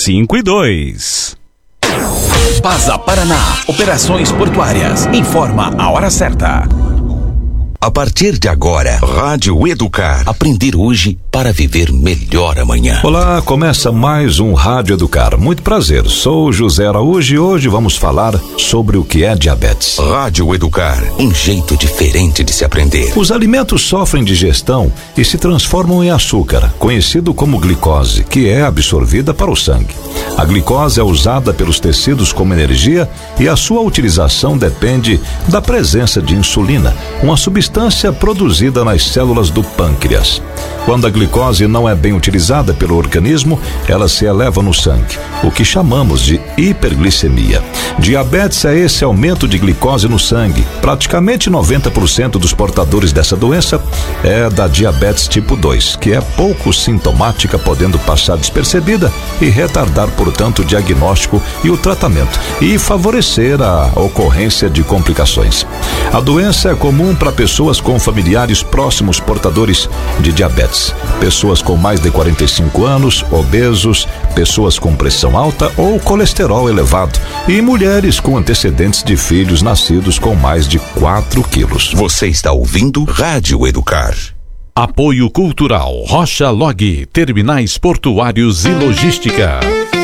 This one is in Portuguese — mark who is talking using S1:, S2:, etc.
S1: 5 e 2.
S2: Pasa Paraná, operações portuárias. Informa a hora certa. A partir de agora, Rádio Educar. Aprender hoje para viver melhor amanhã.
S3: Olá, começa mais um Rádio Educar. Muito prazer, sou José Araújo e hoje vamos falar sobre o que é diabetes.
S2: Rádio Educar, um jeito diferente de se aprender.
S3: Os alimentos sofrem digestão e se transformam em açúcar, conhecido como glicose, que é absorvida para o sangue. A glicose é usada pelos tecidos como energia e a sua utilização depende da presença de insulina, uma substância produzida nas células do pâncreas. Quando a glicose não é bem utilizada pelo organismo, ela se eleva no sangue, o que chamamos de hiperglicemia. Diabetes é esse aumento de glicose no sangue. Praticamente 90% dos portadores dessa doença é da diabetes tipo 2, que é pouco sintomática, podendo passar despercebida e retardar, portanto, o diagnóstico e o tratamento, e favorecer a ocorrência de complicações. A doença é comum para pessoas com familiares próximos portadores de diabetes. Pessoas com mais de 45 anos, obesos, pessoas com pressão alta ou colesterol elevado e mulheres com antecedentes de filhos nascidos com mais de 4 quilos.
S2: Você está ouvindo Rádio Educar.
S1: Apoio Cultural Rocha Log, Terminais Portuários e Logística.